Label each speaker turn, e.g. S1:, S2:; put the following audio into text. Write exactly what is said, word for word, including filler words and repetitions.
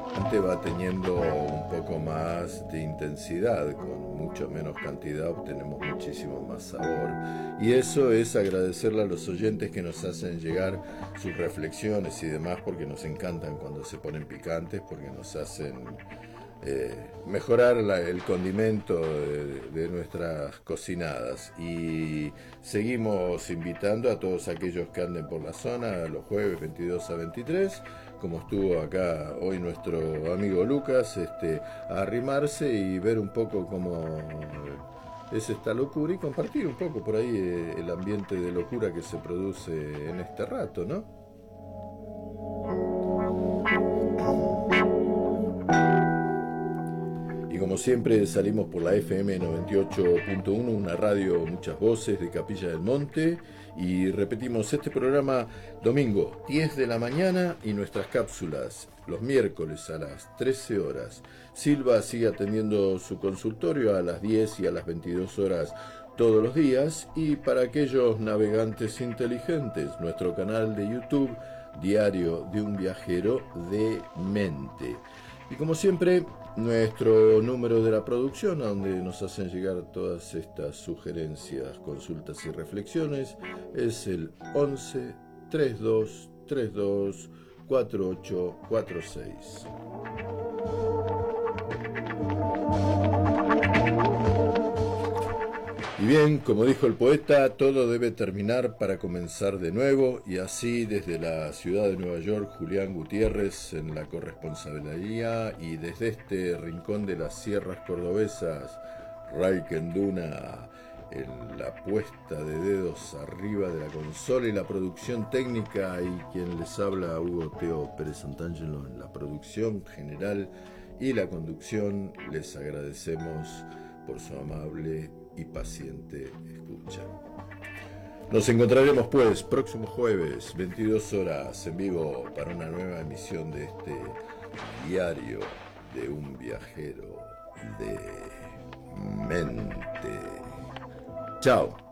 S1: Antes va teniendo un poco más de intensidad, con mucho menos cantidad obtenemos muchísimo más sabor. Y eso es agradecerle a los oyentes que nos hacen llegar sus reflexiones y demás, porque nos encantan cuando se ponen picantes, porque nos hacen eh, mejorar la, el condimento de, de nuestras cocinadas. Y seguimos invitando a todos aquellos que anden por la zona los jueves veintidós a veintitrés, como estuvo acá hoy nuestro amigo Lucas, este, a arrimarse y ver un poco cómo es esta locura y compartir un poco por ahí eh, el ambiente de locura que se produce en este rato, ¿no? Y como siempre salimos por la F M noventa y ocho punto uno, una radio muchas voces de Capilla del Monte, y repetimos este programa domingo diez de la mañana y nuestras cápsulas los miércoles a las trece horas. Silva sigue atendiendo su consultorio a las diez y a las veintidós horas todos los días, y para aquellos navegantes inteligentes, nuestro canal de YouTube, Diario de un Viajero de Mente. Y como siempre, nuestro número de la producción, a donde nos hacen llegar todas estas sugerencias, consultas y reflexiones, es el once treinta y dos treinta y dos cuarenta y ocho cuarenta y seis. Y bien, como dijo el poeta, todo debe terminar para comenzar de nuevo, y así desde la ciudad de Nueva York, Julián Gutiérrez en la corresponsabilidad, y desde este rincón de las sierras cordobesas, Ray Kenduna en la puesta de dedos arriba de la consola y la producción técnica, y quien les habla, Hugo Teo Pérez Santangelo, en la producción general y la conducción. Les agradecemos por su amable y paciente escucha. Nos encontraremos pues próximo jueves veintidós horas en vivo para una nueva emisión de este Diario de un Viajero de Mente. Chao.